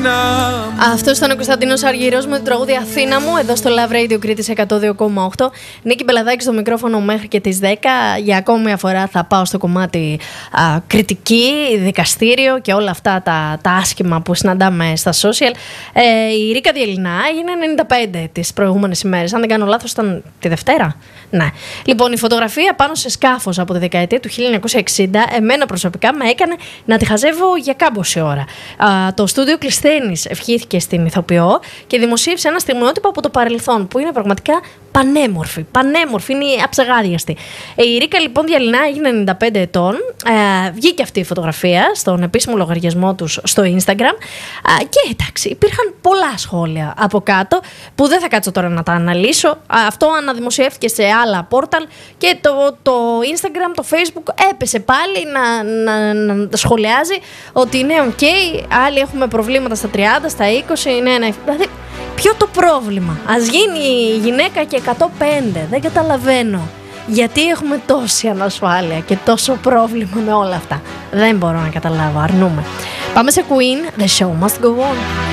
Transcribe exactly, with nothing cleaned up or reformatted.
Αυτό ήταν ο Κωνσταντίνος Αργυρός με το τραγούδι Αθήνα μου, εδώ στο Love Radio Κρήτης εκατό δύο κόμμα οκτώ. Νίκη Μπελαδάκη στο μικρόφωνο μέχρι και τις δέκα. Για ακόμη μια φορά θα πάω στο κομμάτι α, κριτική, δικαστήριο και όλα αυτά τα, τα άσχημα που συναντάμε στα social. Ε, η Ρίκα Διελινά έγινε ενενήντα πέντε τις προηγούμενες ημέρες. Αν δεν κάνω λάθος, ήταν τη Δευτέρα. Ναι. Λοιπόν, η φωτογραφία πάνω σε σκάφος από τη δεκαετία του χίλια εννιακόσια εξήντα, εμένα προσωπικά με έκανε να τη χαζεύω για κάμποση ώρα. Α, το στούντιο Κλεισθένης ευχήθηκε στην ηθοποιό και δημοσίευσε ένα στιγμιότυπο από το παρελθόν που είναι πραγματικά πανέμορφη. Πανέμορφη, είναι αψεγάδιαστη. Η Ρίκα λοιπόν Διαλυνά έγινε ενενήντα πέντε ετών. Ε, βγήκε αυτή η φωτογραφία στον επίσημο λογαριασμό τους στο Instagram. Ε, και εντάξει, υπήρχαν πολλά σχόλια από κάτω που δεν θα κάτσω τώρα να τα αναλύσω. Ε, αυτό αναδημοσιεύτηκε σε άλλα πόρταλ και το, το Instagram, το Facebook έπεσε πάλι να, να, να σχολιάζει ότι είναι ok, άλλοι έχουμε προβλήματα στα τριάντα, στα είκοσι, ναι, ναι. Δηλαδή, ποιο το πρόβλημα? Ας γίνει η γυναίκα και εκατόν πέντε, δεν καταλαβαίνω. Γιατί έχουμε τόση ανασφάλεια και τόσο πρόβλημα με όλα αυτά? Δεν μπορώ να καταλάβω, αρνούμε. Πάμε σε Queen, The Show Must Go On.